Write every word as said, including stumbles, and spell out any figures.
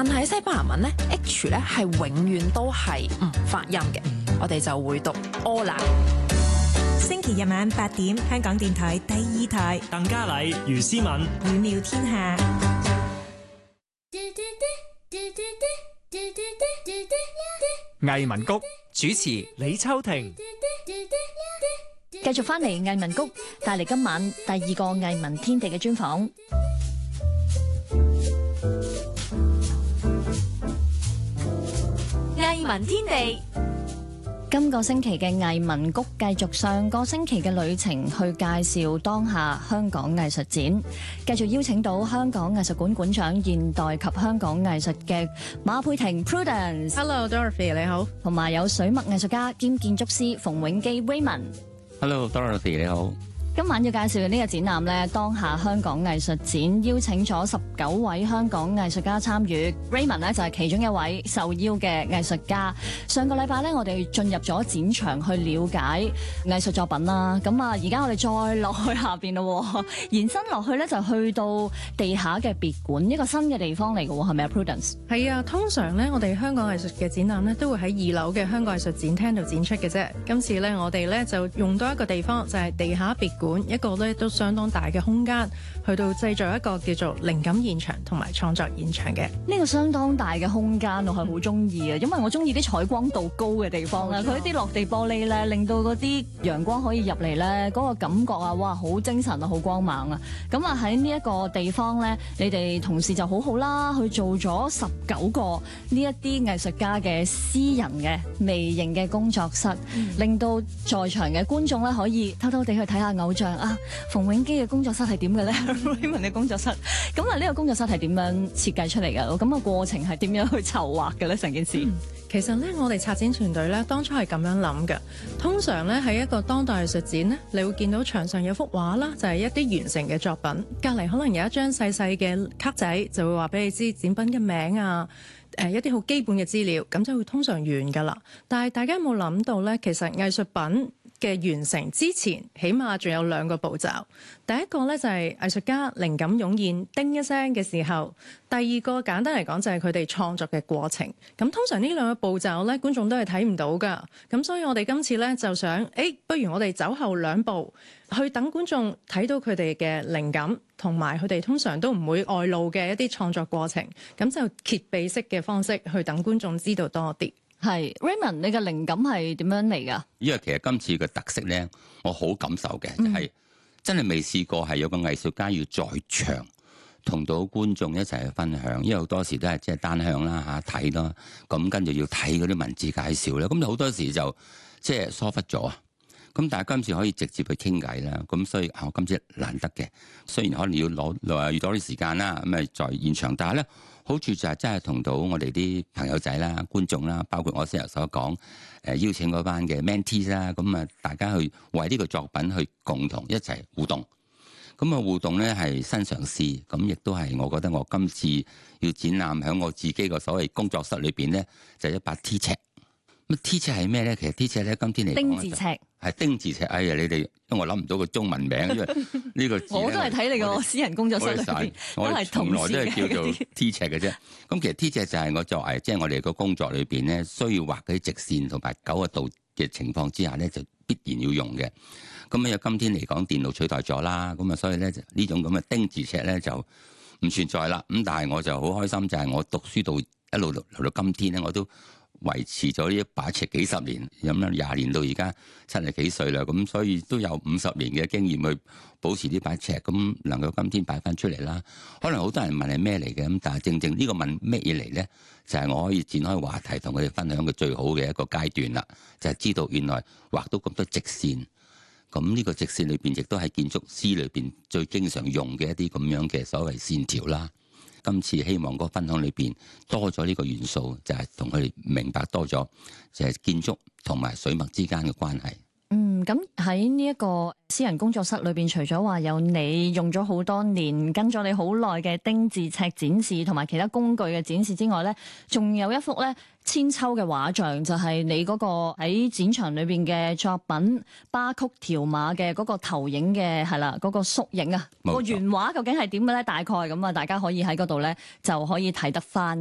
但係西班牙文咧 H 咧係永遠都係唔發音嘅，我哋就會讀 Hola。 星期日晚八點，香港電台第二台， 鄧嘉麗、余思敏， 妙妙天下。 藝文谷主持李秋婷。 繼續翻嚟藝文谷，帶嚟今晚第二個藝文天地嘅專訪。 藝文天地， 今個星期嘅藝文谷繼續上個星期嘅旅程，去介紹當下香港藝術展。繼續邀請到香港藝術館館長、現代及香港藝術嘅馬佩婷 Prudence。 Hello Dorothy， 你好。 同埋有水墨藝術家兼建築師馮永基 Raymond。 Hello Dorothy， 你好。 今晚要介紹嘅呢個展覽呢，當下香港藝術展邀請咗十九位香港藝術家參與 ，Raymond 呢就係其中一位受邀嘅藝術家。上個禮拜呢，我哋進入咗展場去了解藝術作品啦。咁啊，而家我哋再落去下邊咯，延伸落去呢，就去到地下嘅別館，一個新嘅地方嚟嘅喎，係咪啊 Prudence？ 係啊，通常呢，我哋香港藝術嘅展覽呢，都會喺二樓嘅香港藝術展廳度展出嘅啫。今次呢，我哋呢就用多一個地方，就係、是、地下別館。一個咧都相當大嘅空間，去到製造一個叫做靈感現場同埋創作現場嘅。 呢個相當大嘅空間，我係好中意啊，因為我中意啲採光度高嘅地方啦。佢啲落地玻璃咧，令到嗰啲陽光可以入嚟咧，嗰個感覺啊，哇，好精神啊，好光猛啊！咁啊喺呢一個地方咧，你哋同事就好好啦，去做咗十九個呢一啲藝術家嘅私人嘅微型嘅工作室，嗯、令到在場嘅觀眾咧可以偷偷地去睇下偶像啊。馮永基嘅工作室係點嘅咧？Raymond 嘅工作室，咁啊呢個工作室係點樣設計出嚟嘅？咁個過程係點樣去籌劃嘅咧？成件事、嗯、 其實咧，我哋策展團隊咧，當初係咁樣諗嘅。通常咧喺一個當代藝術展咧，你會見到牆上有幅畫啦，就係、是、一啲完成嘅作品，隔離可能有一張細細嘅卡仔，就會話俾你知展品嘅名啊，誒、呃、一啲好基本嘅資料，咁就會通常完㗎啦。但係大家有冇諗到咧？其實藝術品嘅完成之前，起碼仲有兩個步驟。第一個咧就係藝術家靈感湧現，叮一聲嘅時候；第二個簡單嚟講就係佢哋創作嘅過程。咁通常呢兩個步驟咧，觀眾都係睇唔到噶。咁所以我哋今次咧就想，誒，不如我哋走後兩步，去等觀眾睇到佢哋嘅靈感，同埋佢哋通常都唔會外露嘅一啲創作過程。咁就揭秘式嘅方式去等觀眾知道多啲。 係 Raymond， 你嘅靈感係點樣嚟噶？ 因為其實今次嘅特色咧，我好感受嘅，就係、是、真係未試過係有個藝術家要在場同到觀眾一齊去分享。因為好多時都係即係單向啦嚇睇咯，咁跟住要睇嗰啲文字介紹咧，咁好多時就即係疏忽咗啊。咁但係今次可以直接去傾偈啦，咁所以我今次難得嘅，雖然可能要攞攞預多啲時間啦，咁啊在現場，但係咧。好處就係真係同到我哋啲朋友仔啦、觀眾啦，包括我先頭所講，誒邀請嗰班嘅 mentees 啦，咁啊大家去為呢個作品去共同一齊互動。咁啊互動咧係新嘗試，咁亦都係我覺得我今次要展覽喺我自己個所謂工作室裏邊咧，就係一把 T 尺。咁 T 尺係咩咧？其實 T 尺咧，今天嚟講丁字尺係丁字尺。哎呀，你哋因為我諗唔到個中文名，因為呢個字我都係睇你個私人工作室裏邊， 我哋從來都係叫做 T 尺嘅啫。咁其實 T 尺就係我作為即係我哋個工作裏邊咧，需要畫嗰啲直線同埋九十度嘅情況之下咧，就必然要用嘅。咁啊，有今天嚟講電腦取代咗啦，咁啊，所以咧呢種咁嘅丁字尺咧就唔存在啦。咁但係我就好開心，就係我讀書到一路嚟到今天咧，我都維持咗呢一把尺幾十年，咁樣廿年到而家七十幾歲啦，咁所以都有五十年嘅經驗去保持呢把尺，咁能夠今天擺翻出嚟啦。可能好多人問係咩嚟嘅，咁但係正正呢個問咩嘢嚟咧，就係我可以展開話題同佢哋分享嘅最好嘅一個階段啦。就係知道原來畫到咁多直線，咁呢個直線裏邊亦都係建築師裏邊最經常用嘅一啲咁樣嘅所謂線條啦。今次希望個分享裏邊多咗呢個元素，就係同佢哋明白多咗，就係建築同埋水墨之間嘅關係。 嗯，咁喺呢一個私人工作室裏邊，除咗話有你用咗好多年，跟咗你好耐嘅丁字尺展示同埋其他工具嘅展示之外咧，仲有一幅咧千秋嘅畫像，就係、是、你嗰個喺展場裏邊嘅作品巴曲條馬嘅嗰個投影嘅係啦，嗰、那個縮影啊，個原畫究竟係點嘅咧？大概咁啊，大家可以喺嗰度咧就可以睇得翻。